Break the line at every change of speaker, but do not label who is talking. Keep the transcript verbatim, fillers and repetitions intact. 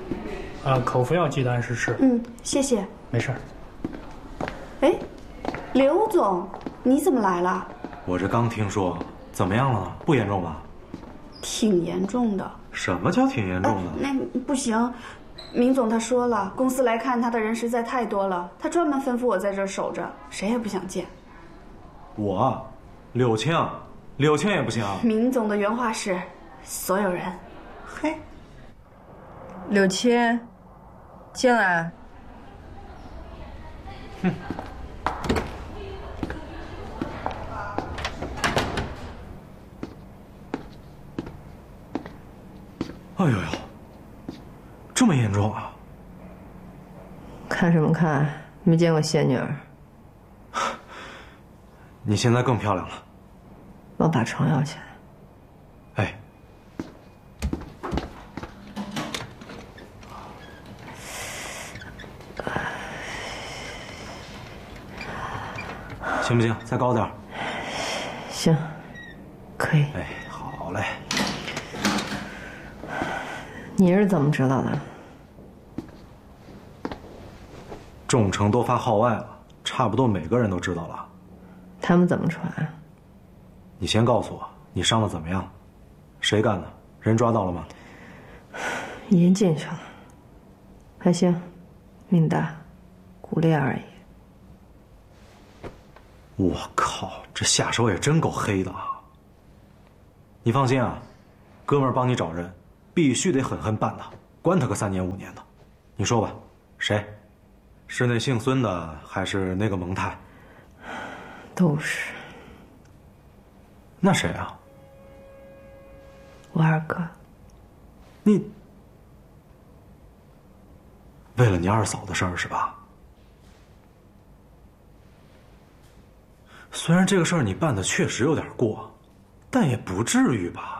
啊，口服药记得按时吃。
嗯，谢谢。
没事儿。
哎，刘总，你怎么来了？
我这刚听说，怎么样了？不严重吧？
挺严重的。
什么叫挺严重的？
呃、那不行，明总他说了，公司来看他的人实在太多了，他专门吩咐我在这儿守着，谁也不想见。
我，柳青，柳青也不行。
明总的原话是，所有人。
嘿，
柳青，进来。
哼。哎呦呦，这么严重啊！
看什么看？没见过仙女儿。
你现在更漂亮了。
帮我把床摇起
来。哎。行不行？再高点。
行，可以。
哎，好嘞。
你是怎么知道的？
众诚都发号外了，差不多每个人都知道了。
他们怎么传？
你先告诉我，你伤得怎么样？谁干的？人抓到了吗？
已经进去了，还行，命大，骨裂而已。
我靠，这下手也真够黑的啊！你放心啊，哥们儿帮你找人，必须得狠狠办他，关他个三年五年的。你说吧，谁？是那姓孙的，还是那个蒙太？
都是。
那谁啊？
我二哥。
你为了你二嫂的事儿是吧？虽然这个事儿你办的确实有点过，但也不至于吧？